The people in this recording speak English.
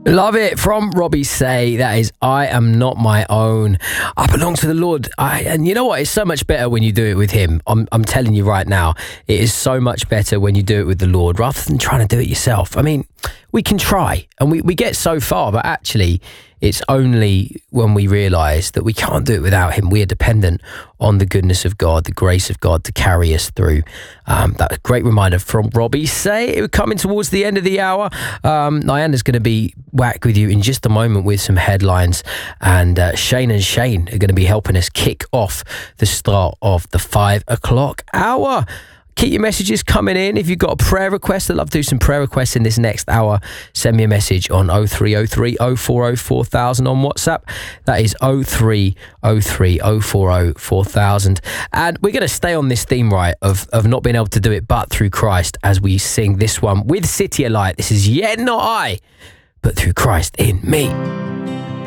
Love it from Robbie Say. That is I Am Not My Own. I belong to the Lord. And you know what? It's so much better when you do it with him. I'm telling you right now, it is so much better when you do it with the Lord rather than trying to do it yourself. I mean, we can try and we get so far, but actually it's only when we realise that we can't do it without him. We are dependent on the goodness of God, the grace of God to carry us through. That great reminder from Robbie Say. We're coming towards the end of the hour. Nyanda's going to be back with you in just a moment with some headlines, and Shane and Shane are going to be helping us kick off the start of the 5 o'clock hour. Keep your messages coming in. If you've got a prayer request, I'd love to do some prayer requests in this next hour. Send me a message on 0303 040 4000 on WhatsApp. That is 0303 040 4000. And we're going to stay on this theme, right, of not being able to do it but through Christ as we sing this one with City Alight. This is Yet Not I, but through Christ in me.